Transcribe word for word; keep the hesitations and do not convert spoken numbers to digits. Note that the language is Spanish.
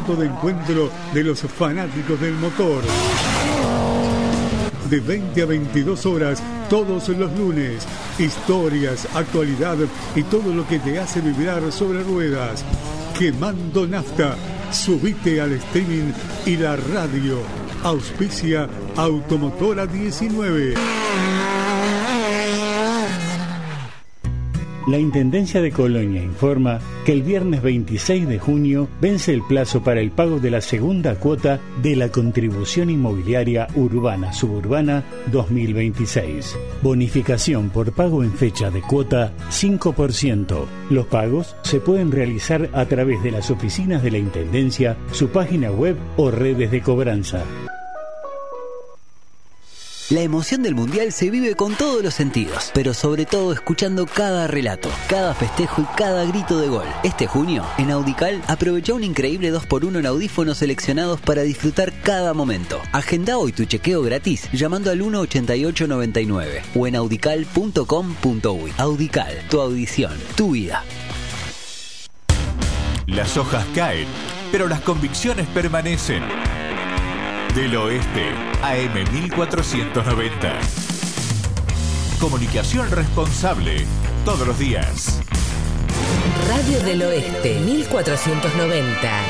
punto de encuentro de los fanáticos del motor. De veinte a veintidós horas, todos los lunes. Historias, actualidad y todo lo que te hace vibrar sobre ruedas. Quemando Nafta. Subite al streaming y la radio. Auspicia Automotora diecinueve. La Intendencia de Colonia informa que el viernes veintiséis de junio vence el plazo para el pago de la segunda cuota de la Contribución Inmobiliaria Urbana Suburbana dos mil veintiséis. Bonificación por pago en fecha de cuota cinco por ciento. Los pagos se pueden realizar a través de las oficinas de la Intendencia, su página web o redes de cobranza. La emoción del Mundial se vive con todos los sentidos, pero sobre todo escuchando cada relato, cada festejo y cada grito de gol. Este junio, en Audical, aprovecha un increíble dos por uno en audífonos seleccionados para disfrutar cada momento. Agenda hoy tu chequeo gratis llamando al uno ochenta y ocho noventa y nueve o en audical punto com punto uy. Audical, tu audición, tu vida. Las hojas caen, pero las convicciones permanecen. Del Oeste, A M mil cuatrocientos noventa. Comunicación responsable, todos los días. Radio del Oeste, mil cuatrocientos noventa.